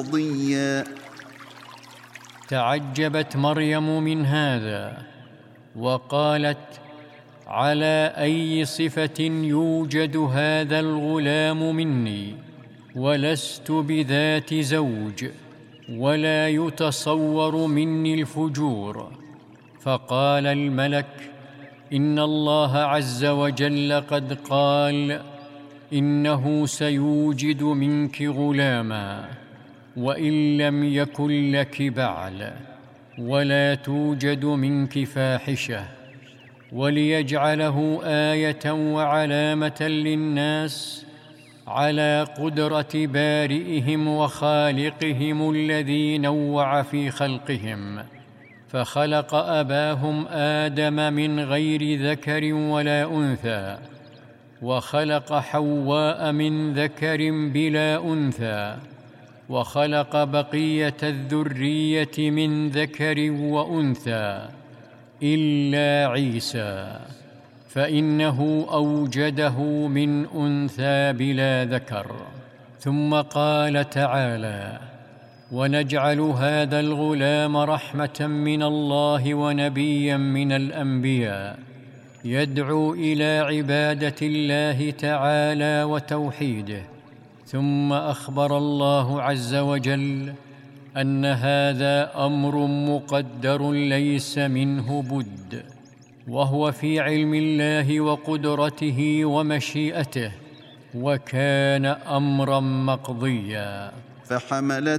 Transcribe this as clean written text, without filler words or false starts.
قضيا. تعجبت مريم من هذا وقالت: على أي صفة يوجد هذا الغلام مني ولست بذات زوج ولا يتصور مني الفجور؟ فقال الملك: إن الله عز وجل قد قال: إنه سيوجد منك غلاما وإن لم يكن لك بعل ولا توجد منك فاحشة، وليجعله آية وعلامة للناس على قدرة بارئهم وخالقهم الذي نوع في خلقهم، فخلق أباهم آدم من غير ذكر ولا أنثى، وخلق حواء من ذكر بلا أنثى، وخلق بقية الذرية من ذكر وأنثى إلا عيسى، فإنه أوجده من أنثى بلا ذكر. ثم قال تعالى: ونجعل هذا الغلام رحمة من الله ونبيا من الأنبياء يدعو إلى عبادة الله تعالى وتوحيده. ثم أخبر الله عز وجل أن هذا أمر مقدر ليس منه بد، وهو في علم الله وقدرته ومشيئته، وكان أمرا مقضيا. فحملته